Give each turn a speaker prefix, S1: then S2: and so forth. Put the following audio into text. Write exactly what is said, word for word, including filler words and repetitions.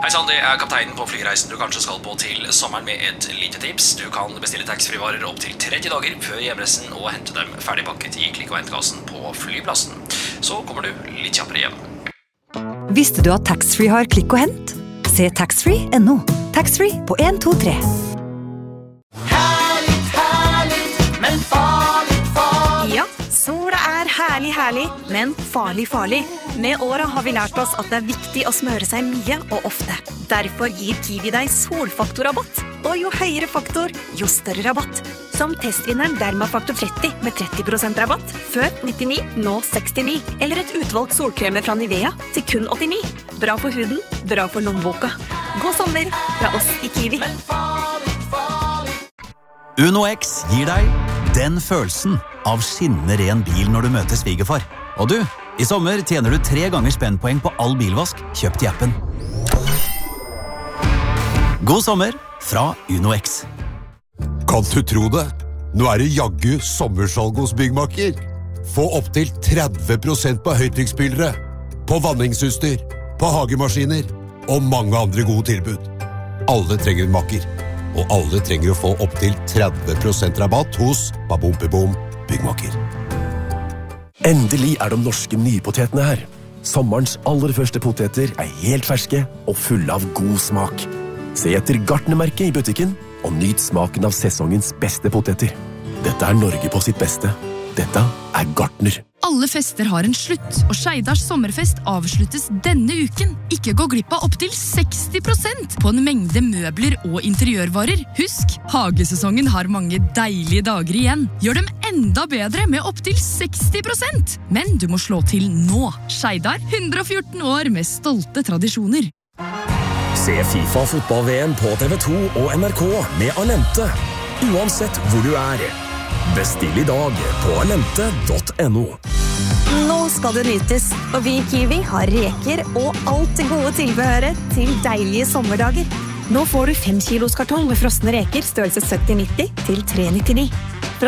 S1: Hei sann, det er kapteinen på flyreisen du kanskje skal på til sommeren med et lite tips. Du kan bestille taxfree-varer opp til tretti dager før hjemreisen og hente dem ferdigpakket i klikk- og hentekassen på flyplassen. Så kommer du litt kjappere hjem.
S2: Visste du at taxfree har klikk og hent? Se taxfree punktum no. Taxfree på en, to, tre.
S3: Herligt, herligt, men farligt, farligt.
S4: Ja, sola er herlig, herlig, men farlig, farlig. Med året har vi lært oss at det er viktig å smøre seg mye og ofte. Derfor gir Kiwi deg solfaktorrabatt. Og jo høyere faktor, jo større rabatt. Som testvinneren Dermafaktor tretti med tretti prosent rabatt. Før nittini, nå sekstini. Eller et utvalgt solkremer fra Nivea til kun åttini. Bra for huden, bra for lommeboka. God sommer fra oss i Kiwi.
S5: Uno X gir deg den følelsen av skinnende ren bil når du møter svigerfar. Og du, i sommer tjener du tre ganger spennpoeng på all bilvask kjøpt i appen. God sommer fra Uno X.
S6: Kan du tro det? Nå er det jaggu sommersalg hos Byggmakker. Få opp til tretti prosent på høytrykksspylere, på vanningsutstyr, på hagemaskiner og mange andre gode tilbud. Alle trenger en makker, og alle trenger å få opp til tretti prosent rabatt hos Babompebom Byggmakker.
S7: Endelig er de norske nypotetene her. Sommerens aller første poteter er helt ferske og fulle av god smak. Se etter Gartnermerket i butikken og nyt smaken av sesongens beste poteter. Dette er Norge på sitt beste. Dette er Gartner.
S8: Alle fester har en slutt, og Skeidars sommerfest avsluttes denne uken. Ikke gå glipp av opp til seksti prosent på en mengde møbler og interiørvarer. Husk, hagesesongen har mange deilige dager igjen. Gjør dem enda bedre med opp til seksti prosent. Men du må slå til nå. Skeidar, hundre og fjorten år med stolte tradisjoner.
S9: Se FIFA fotball-V M på T V to og N R K med Alente. Uansett hvor du er. Bestill i dag på alente punktum no.
S4: Nå skal det nytes, og vi i Kiwi har reker og alt det gode tilbehøret til deilige sommerdager. Nå får du fem kilos kartong med frosne reker størrelse sytti nitti til tre nittini.